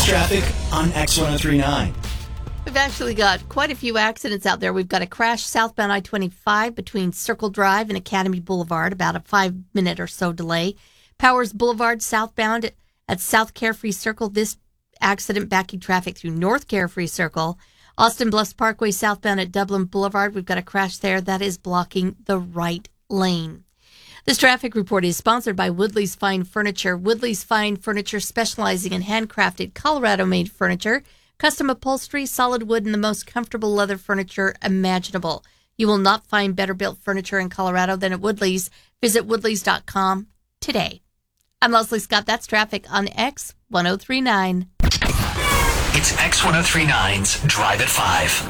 traffic on X1039. We've actually got quite a few accidents out there. We've got a crash southbound I-25 between Circle Drive and Academy Boulevard, about a 5-minute or so delay. Powers Boulevard southbound at South Carefree Circle. This accident backing traffic through North Carefree Circle. Austin Bluffs Parkway southbound at Dublin Boulevard. We've got a crash there that is blocking the right lane. This traffic report is sponsored by Woodley's Fine Furniture. Woodley's Fine Furniture, specializing in handcrafted Colorado-made furniture, custom upholstery, solid wood, and the most comfortable leather furniture imaginable. You will not find better built furniture in Colorado than at Woodley's. Visit woodleys.com today. I'm Leslie Scott. That's traffic on X1039. It's X1039's Drive at 5.